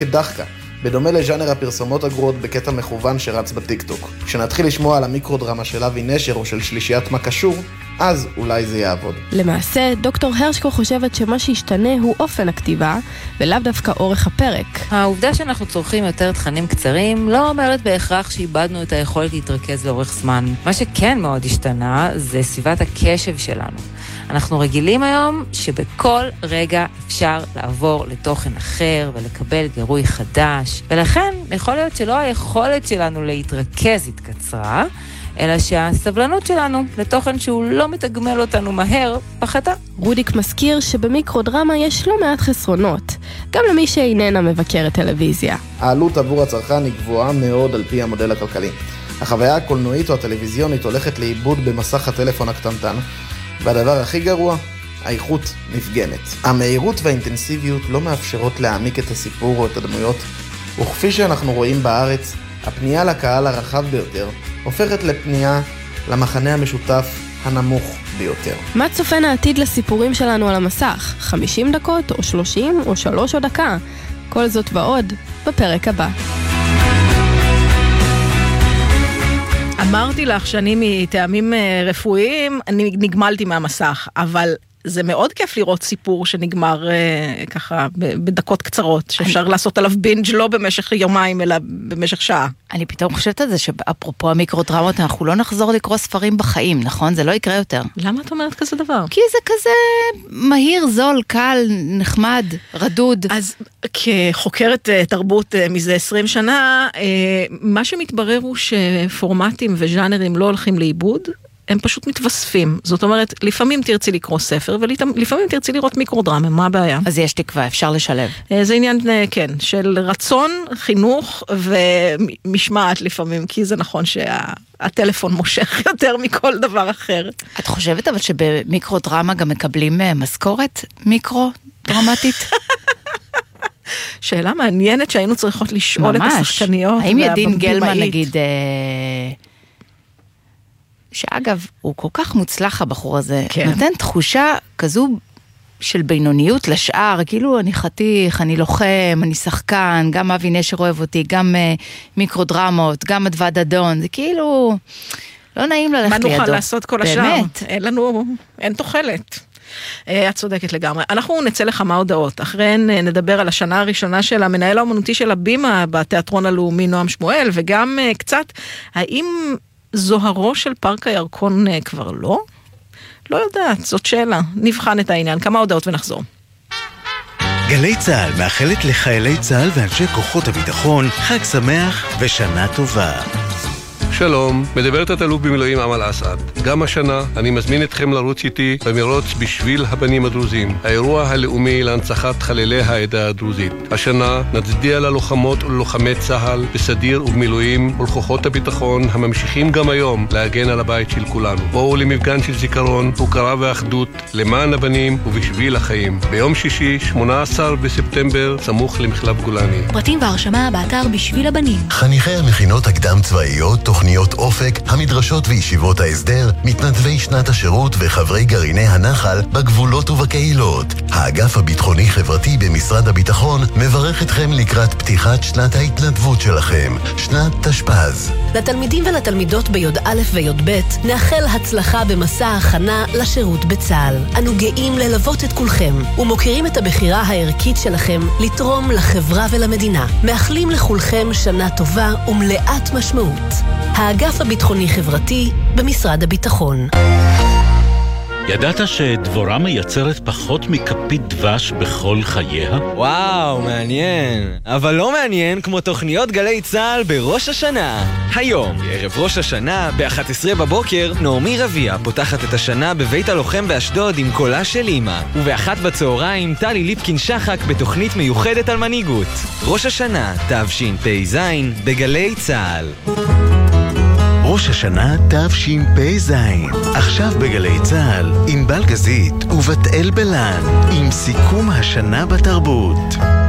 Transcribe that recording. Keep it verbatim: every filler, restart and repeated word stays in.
כדחקה, בדומה לז'אנר הפרסומות הגרועות בקטע מכוון שרץ בטיקטוק. כשנתחיל לשמוע על המיקרודרמה של אבי נשר או של שלישיית מה קשור, אז אולי זה יעבוד. למעשה, דוקטור הרשקו חושבת שמה שישתנה הוא אופן הכתיבה, ולאו דווקא אורך הפרק. העובדה שאנחנו צורכים יותר תכנים קצרים לא אומרת בהכרח שאיבדנו את היכולת להתרכז לאורך זמן. מה שכן מאוד השתנה זה סביבת הקשב שלנו. אנחנו רגילים היום שבכל רגע אפשר לעבור לתוכן אחר ולקבל גירוי חדש, ולכן יכול להיות שלא היכולת שלנו להתרכז התקצרה, אלא שהסבלנות שלנו לתוכן שהוא לא מתגמל אותנו מהר פחתה. רודיק מזכיר שבמיקרודרמה יש לא מעט חסרונות, גם למי שאיננה מבקרת טלוויזיה. העלות עבור הצרכן היא גבוהה מאוד על פי המודל הכלכלי. החוויה הקולנועית או הטלוויזיונית הולכת לאיבוד במסך הטלפון הקטנטן, והדבר הכי גרוע, האיכות נפגמת. המהירות והאינטנסיביות לא מאפשרות להעמיק את הסיפור או את הדמויות, וכפי שאנחנו רואים בארץ, הפנייה לקהל הרחב ביותר הופכת לפנייה למחנה המשותף הנמוך ביותר. מה צופן העתיד לסיפורים שלנו על המסך? חמישים דקות או שלושים או שלוש או דקה? כל זאת ועוד בפרק הבא. אמרתי לך שאני מטעמים רפואיים, אני נגמלתי מהמסך, אבל זה מאוד כיף לראות סיפור שנגמר אה, ככה בדקות קצרות, שאפשר אני... לעשות עליו בינג' לא במשך יומיים, אלא במשך שעה. אני פתאום חושבת על זה שאפרופו המיקרודרמות, אנחנו לא נחזור לקרוא ספרים בחיים, נכון? זה לא יקרה יותר. למה את אומרת כזה דבר? כי זה כזה מהיר, זול, קל, נחמד, רדוד. אז כחוקרת תרבות מזה עשרים שנה, מה שמתברר הוא שפורמטים וז'אנרים לא הולכים לאיבוד, הם פשוט מתווספים. זאת אומרת, לפעמים תרצי לקרוא ספר, ולפעמים תרצי לראות מיקרודרמה, מה הבעיה? אז יש תקווה, אפשר לשלב. זה עניין, כן, של רצון, חינוך ומשמעת לפעמים, כי זה נכון שהטלפון מושך יותר מכל דבר אחר. את חושבת אבל שבמיקרודרמה גם מקבלים משכורת מיקרו-דרמטית? שאלה מעניינת שהיינו צריכות לשאול את השחקניות. האם ידין גלמן נגיד... שאגב, הוא כל כך מוצלח הבחור הזה, כן. נותן תחושה כזו של בינוניות לשאר, כאילו אני חתיך, אני לוחם, אני שחקן, גם אבי נשר אוהב אותי, גם uh, מיקרודרמות, גם אדווד אדון, זה כאילו לא נעים ללכת לידו. מה נוכל לעשות כל השאר? באמת. אין לנו, אין תוחלת. את צודקת לגמרי. אנחנו נצא לכמה הודעות. אחריהן נדבר על השנה הראשונה של המנהל האומנותי של הבימה בתיאטרון הלאומי נועם שמואל, וגם uh, קצת, האם... זוהרו של פארק הירקון כבר לא? לא יודעת, זאת שאלה. נבחן את העניין. כמה הודעות ונחזור. גלי צהל מאחלת לחיילי צהל ואנשי כוחות הביטחון חג שמח ושנה טובה. שלום, מדברת את אלוף במילואים אמל אסעד. גם השנה אני מזמין אתכם לרוץ איתי במרוץ בשביל הבנים הדרוזים, האירוע הלאומי להנצחת חללי העדה הדרוזית. השנה נצדיע ללוחמות וללוחמי צהל בסדיר ובמילואים ולכוחות הביטחון הממשיכים גם היום להגן על הבית של כולנו. בואו למפגן של זיכרון, הוקרה ואחדות למען הבנים ובשביל החיים. ביום שישי, שמונה עשר בספטמבר, סמוך למחלף גולני. פרטים והרשמה באתר בשביל הבנים. חניכי המכינות הקדם צבאיות, תוכניות אופק, המדרשות וישיבות ההסדר, מתנדבי שנת השירות וחברי גרעיני הנחל בגבולות ובקהילות. האגף הביטחוני חברתי במשרד הביטחון מברך אתכם לקראת פתיחת שנת ההתנדבות שלכם, שנת תשפ"ז. לתלמידים ולתלמידות ביוד א' ויוד ב' נאחל הצלחה במסע ההכנה לשירות בצה"ל. אנו גאים ללוות את כולכם ומוקירים את הבחירה הערכית שלכם לתרום לחברה ולמדינה. מאחלים לכולכם שנה טובה ומלאת משמעות. האגף הביטחוני חברתי במשרד הביטחון. ידעת שדבורה מייצרת פחות מכפית דבש בכל חייה? וואו, מעניין. אבל לא מעניין כמו תוכניות גלי צהל בראש השנה. היום, ערב ראש השנה, ב-אחת עשרה בבוקר, נעמי רביע פותחת את השנה בבית הלוחם באשדוד עם קולה של אמא. וב-אחת בצהריים, טלי ליפקין שחק בתוכנית מיוחדת על מנהיגות. ראש השנה, תשפ"ז, בגלי צהל. ראש השנה תשפ"ז, עכשיו בגלי צהל, עם בלגזית ובת אל בלן, עם סיכום השנה בתרבות.